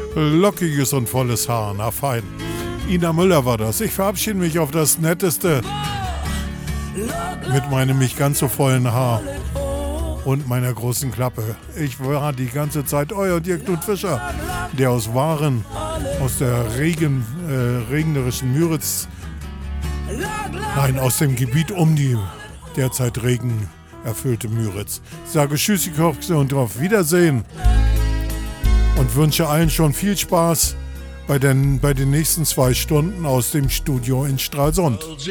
Lockiges und volles Haar, na fein. Ina Müller war das. Ich verabschiede mich auf das Netteste mit meinem nicht ganz so vollen Haar und meiner großen Klappe. Ich war die ganze Zeit euer Dirk Knut Fischer, der aus Waren, aus der regnerischen Müritz, nein, aus dem Gebiet um die derzeit regenerfüllte Müritz. Ich sage Tschüssikowski und auf Wiedersehen und wünsche allen schon viel Spaß bei den nächsten 2 Stunden aus dem Studio in Stralsund.